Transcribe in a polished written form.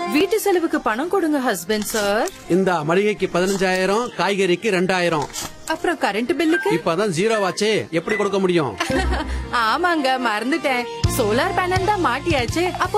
வீட்டு செலவுக்கு பணம் கொடுங்க ஹஸ்பண்ட் சார். இந்த மளிகைக்கு 15,000, காய்கறிக்கு 2,000. அப்புறம் கரண்ட் பில்லுக்கு? இப்பதான் ஜீரோ ஆச்சே, எப்படி கொடுக்க முடியும்? ஆமாங்க, மறந்துட்டேன். சோலார் பேனல் தான் மாட்டியாச்சு. அப்போ